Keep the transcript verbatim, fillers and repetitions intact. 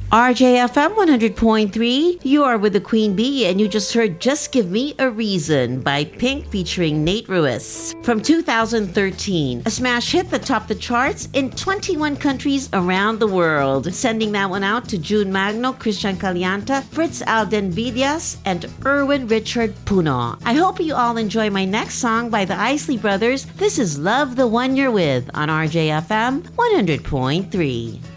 R J F M one hundred point three, you are with the Queen Bee, and you just heard Just Give Me a Reason by Pink featuring Nate Ruiz from two thousand thirteen. A smash hit that topped the charts in twenty-one countries around the world. Sending that one out to June Magno, Christian Calianta, Fritz Alden Vidias, and Erwin Richard Puno. I hope you all enjoy my next song by the Isley Brothers. This is Love the One You're With on R J F M one hundred point three.